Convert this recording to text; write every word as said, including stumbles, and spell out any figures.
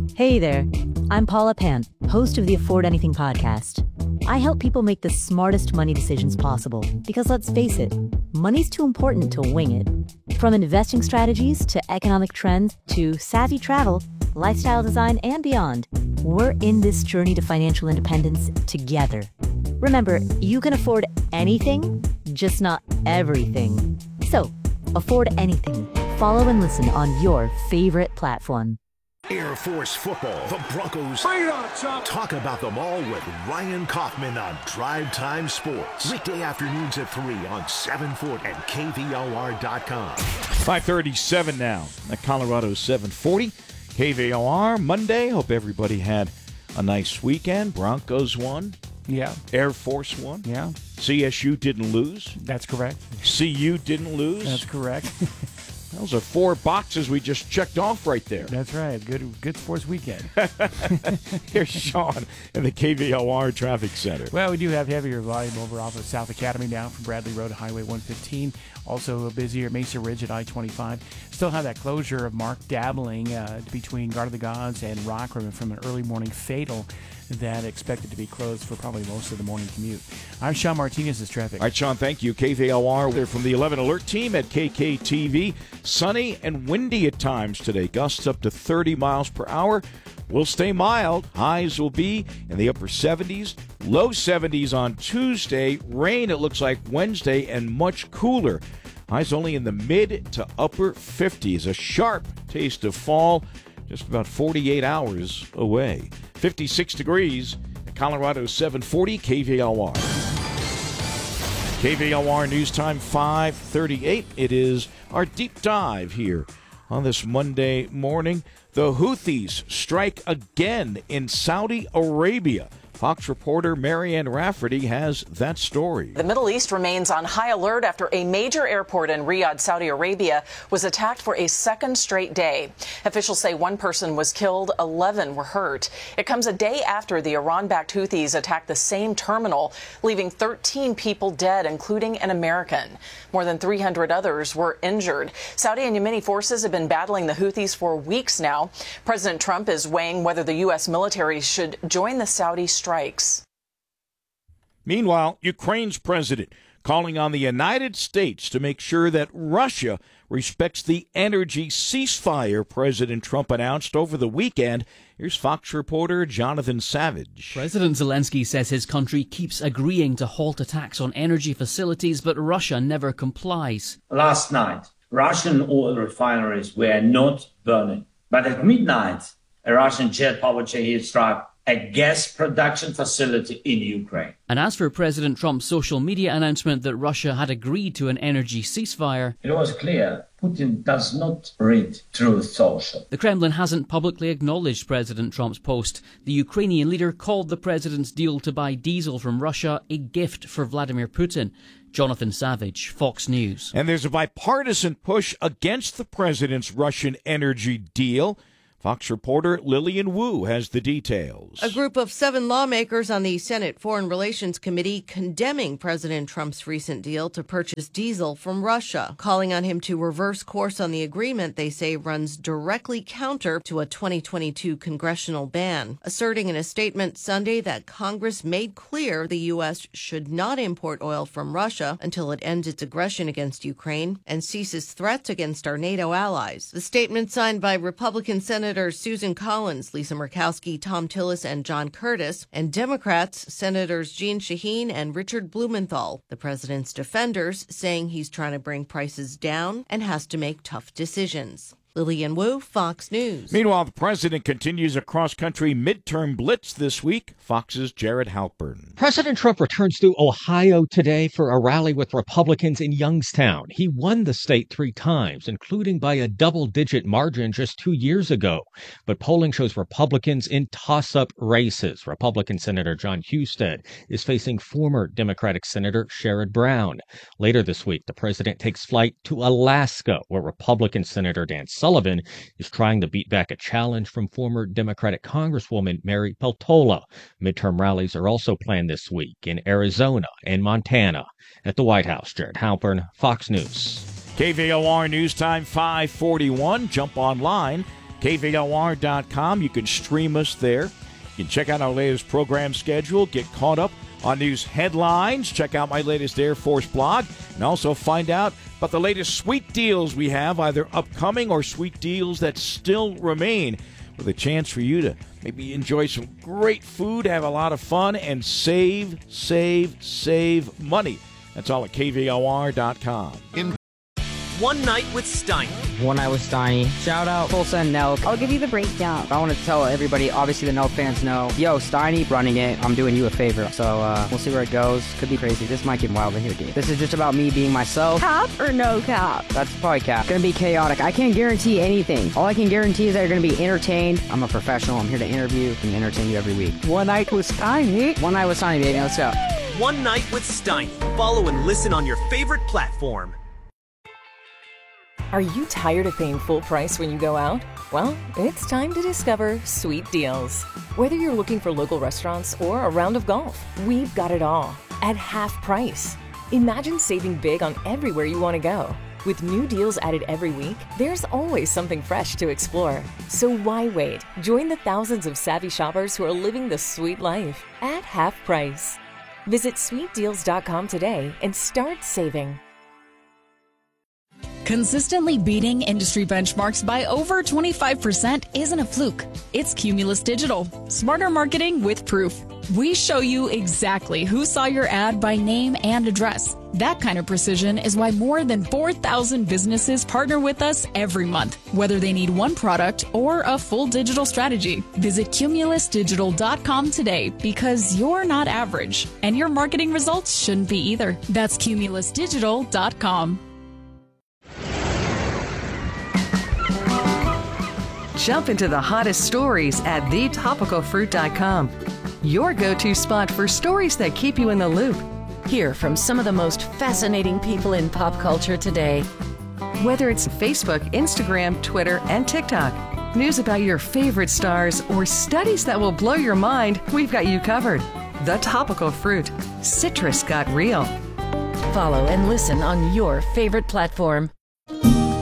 Hey there, I'm Paula Pant, host of the Afford Anything podcast. I help people make the smartest money decisions possible because, let's face it, money's too important to wing it. From investing strategies to economic trends to savvy travel, lifestyle design, and beyond, we're in this journey to financial independence together. Remember, you can afford anything, just not everything. So, afford anything. Follow and listen on your favorite platform. Air Force football, the Broncos. Bring it on, Chop. Talk about them all with Ryan Kaufman on Drive Time Sports. Weekday afternoons at three on seven forty and K V O R dot com. five thirty-seven now at Colorado seven forty. K V O R, Monday. Hope everybody had a nice weekend. Broncos won. Yeah. Air Force won. Yeah. C S U didn't lose. That's correct. C U didn't lose. That's correct. Those are four boxes we just checked off right there. That's right. Good good sports weekend. Here's Sean in the K V O R Traffic Center. Well, we do have heavier volume over off of South Academy now from Bradley Road to Highway one fifteen. Also busier at Mesa Ridge at I twenty-five. Still have that closure of Mark Dabbling uh, between Guard of the Gods and Rock River from an early morning fatal that expected to be closed for probably most of the morning commute. I'm Sean Martinez's traffic. All right, Sean, thank you. K V O R, they're from the eleven Alert team at K K T V. Sunny and windy at times today. Gusts up to thirty miles per hour. Will stay mild. Highs will be in the upper seventies, low seventies on Tuesday. Rain, it looks like Wednesday, and much cooler. Highs only in the mid to upper fifties. A sharp taste of fall, just about forty-eight hours away. fifty-six degrees at Colorado seven forty K V O R. K V O R News Time five thirty-eight. It is our deep dive here on this Monday morning. The Houthis strike again in Saudi Arabia. Fox reporter Marianne Rafferty has that story. The Middle East remains on high alert after a major airport in Riyadh, Saudi Arabia, was attacked for a second straight day. Officials say one person was killed, eleven were hurt. It comes a day after the Iran-backed Houthis attacked the same terminal, leaving thirteen people dead, including an American. More than three hundred others were injured. Saudi and Yemeni forces have been battling the Houthis for weeks now. President Trump is weighing whether the U S military should join the Saudi strike. Strikes. Meanwhile, Ukraine's president calling on the United States to make sure that Russia respects the energy ceasefire President Trump announced over the weekend. Here's Fox reporter Jonathan Savage. President Zelensky says his country keeps agreeing to halt attacks on energy facilities, but Russia never complies. Last night, Russian oil refineries were not burning. But at midnight, a Russian jet powered Shahed struck a gas production facility in Ukraine. And as for President Trump's social media announcement that Russia had agreed to an energy ceasefire, it was clear Putin does not read Truth Social. The Kremlin hasn't publicly acknowledged President Trump's post. The Ukrainian leader called the president's deal to buy diesel from Russia a gift for Vladimir Putin. Jonathan Savage, Fox News. And there's a bipartisan push against the president's Russian energy deal. Fox reporter Lillian Wu has the details. A group of seven lawmakers on the Senate Foreign Relations Committee condemning President Trump's recent deal to purchase diesel from Russia, calling on him to reverse course on the agreement they say runs directly counter to a twenty twenty-two congressional ban, asserting in a statement Sunday that Congress made clear the U S should not import oil from Russia until it ends its aggression against Ukraine and ceases threats against our NATO allies. The statement, signed by Republican Senators Senators Susan Collins, Lisa Murkowski, Tom Tillis, and John Curtis, and Democrats Senators Jeanne Shaheen and Richard Blumenthal. The president's defenders saying he's trying to bring prices down and has to make tough decisions. Lillian Wu, Fox News. Meanwhile, the president continues a cross-country midterm blitz this week. Fox's Jared Halpern. President Trump returns to Ohio today for a rally with Republicans in Youngstown. He won the state three times, including by a double-digit margin just two years ago. But polling shows Republicans in toss-up races. Republican Senator John Husted is facing former Democratic Senator Sherrod Brown. Later this week, the president takes flight to Alaska, where Republican Senator Dan Sullivan is trying to beat back a challenge from former Democratic Congresswoman Mary Peltola. Midterm rallies are also planned this week in Arizona and Montana. At the White House, Jared Halpern, Fox News. K V O R News Time five forty-one. Jump online K V O R dot com. You can stream us there. You can check out our latest program schedule, get caught up on news headlines, check out my latest Air Force blog, and also find out about the latest sweet deals we have, either upcoming or sweet deals that still remain, with a chance for you to maybe enjoy some great food, have a lot of fun, and save, save, save money. That's all at K V O R dot com. In One Night with Steiny. One Night with Steiny. Shout out Tulsa and Nelk. I'll give you the breakdown. I want to tell everybody, obviously the Nelk fans know, yo, Steiny running it, I'm doing you a favor. So uh, we'll see where it goes. Could be crazy. This might get wild in here, dude. This is just about me being myself. Cap or no cap? That's probably cap. Gonna be chaotic. I can't guarantee anything. All I can guarantee is that you're gonna be entertained. I'm a professional. I'm here to interview and entertain you every week. One Night with Steiny. One Night with Steiny, baby. Let's go. One Night with Steiny. Follow and listen on your favorite platform. Are you tired of paying full price when you go out? Well, it's time to discover Sweet Deals. Whether you're looking for local restaurants or a round of golf, we've got it all at half price. Imagine saving big on everywhere you want to go. With new deals added every week, there's always something fresh to explore. So why wait? Join the thousands of savvy shoppers who are living the sweet life at half price. Visit sweet deals dot com today and start saving. Consistently beating industry benchmarks by over twenty-five percent isn't a fluke. It's Cumulus Digital. Smarter marketing with proof. We show you exactly who saw your ad by name and address. That kind of precision is why more than four thousand businesses partner with us every month, whether they need one product or a full digital strategy. Visit cumulus digital dot com today, because you're not average, and your marketing results shouldn't be either. That's cumulus digital dot com. Jump into the hottest stories at the topical fruit dot com. Your go-to spot for stories that keep you in the loop. Hear from some of the most fascinating people in pop culture today. Whether it's Facebook, Instagram, Twitter, and TikTok, news about your favorite stars, or studies that will blow your mind, we've got you covered. The Topical Fruit. Citrus got real. Follow and listen on your favorite platform.